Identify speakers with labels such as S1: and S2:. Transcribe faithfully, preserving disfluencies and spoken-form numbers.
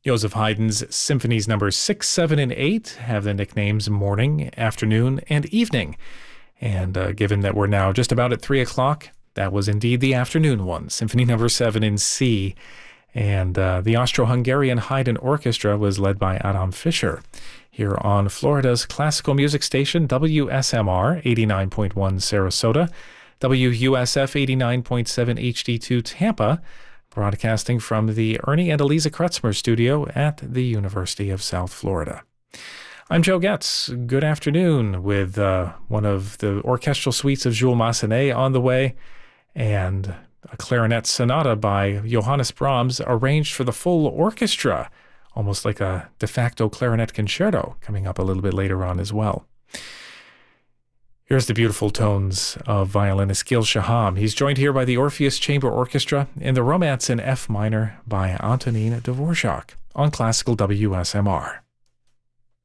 S1: Joseph Haydn's symphonies numbers six, seven, and eight have the nicknames morning, afternoon, and evening. And uh, given that we're now just about at three o'clock, that was indeed the afternoon one, Symphony number seven in C. And uh, the Austro-Hungarian Haydn Orchestra was led by Adam Fischer. Here on Florida's classical music station, W S M R eighty-nine point one Sarasota, W U S F eighty-nine point seven H D two Tampa, broadcasting from the Ernie and Eliza Kretzmer studio at the University of South Florida. I'm Joe Getz. Good afternoon, with uh, one of the orchestral suites of Jules Massenet on the way, and a clarinet sonata by Johannes Brahms arranged for the full orchestra, almost like a de facto clarinet concerto, coming up a little bit later on as well. Here's the beautiful tones of violinist Gil Shaham. He's joined here by the Orpheus Chamber Orchestra in the Romance in F minor by Antonin Dvorak on Classical W S M R.